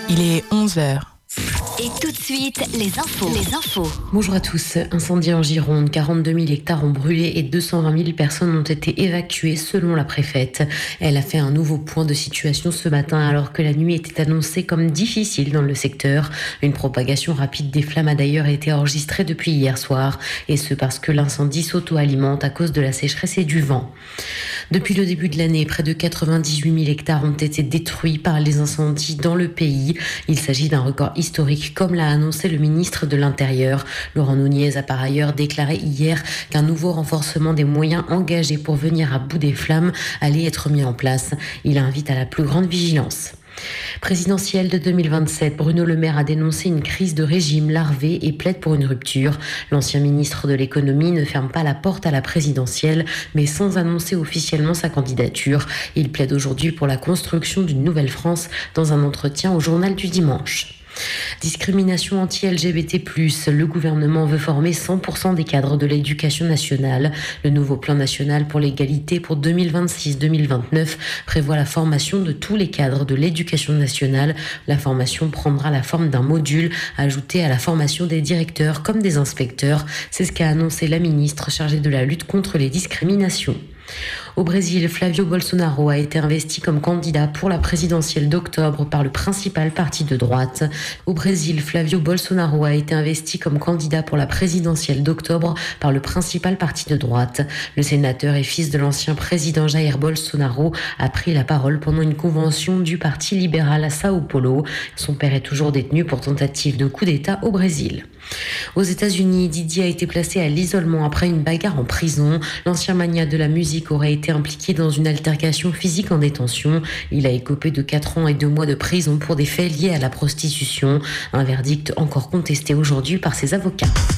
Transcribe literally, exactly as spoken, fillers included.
Il est onze heures. Et tout de suite, les infos. Les infos. Bonjour à tous. Incendie en Gironde, quarante-deux mille hectares ont brûlé et deux cent vingt mille personnes ont été évacuées selon la préfète. Elle a fait un nouveau point de situation ce matin alors que la nuit était annoncée comme difficile dans le secteur. Une propagation rapide des flammes a d'ailleurs été enregistrée depuis hier soir et ce parce que l'incendie s'auto-alimente à cause de la sécheresse et du vent. Depuis le début de l'année, près de quatre-vingt-dix-huit mille hectares ont été détruits par les incendies dans le pays. Il s'agit d'un record historique, comme l'a annoncé le ministre de l'Intérieur. Laurent Nunez a par ailleurs déclaré hier qu'un nouveau renforcement des moyens engagés pour venir à bout des flammes allait être mis en place. Il invite à la plus grande vigilance. Présidentielle de deux mille vingt-sept, Bruno Le Maire a dénoncé une crise de régime larvée et plaide pour une rupture. L'ancien ministre de l'économie ne ferme pas la porte à la présidentielle, mais sans annoncer officiellement sa candidature. Il plaide aujourd'hui pour la construction d'une nouvelle France dans un entretien au journal du dimanche. Discrimination anti-L G B T plus, le gouvernement veut former cent pour cent des cadres de l'éducation nationale. Le nouveau plan national pour l'égalité pour deux mille vingt-six deux mille vingt-neuf prévoit la formation de tous les cadres de l'éducation nationale. La formation prendra la forme d'un module ajouté à la formation des directeurs comme des inspecteurs. C'est ce qu'a annoncé la ministre chargée de la lutte contre les discriminations. Au Brésil, Flavio Bolsonaro a été investi comme candidat pour la présidentielle d'octobre par le principal parti de droite. Au Brésil, Flavio Bolsonaro a été investi comme candidat pour la présidentielle d'octobre par le principal parti de droite. Le sénateur et fils de l'ancien président Jair Bolsonaro a pris la parole pendant une convention du Parti libéral à Sao Paulo. Son père est toujours détenu pour tentative de coup d'État au Brésil. Aux États-Unis, Diddy a été placé à l'isolement après une bagarre en prison. L'ancien magnat de la musique aurait été impliqué dans une altercation physique en détention. Il a écopé de quatre ans et deux mois de prison pour des faits liés à la prostitution. Un verdict encore contesté aujourd'hui par ses avocats.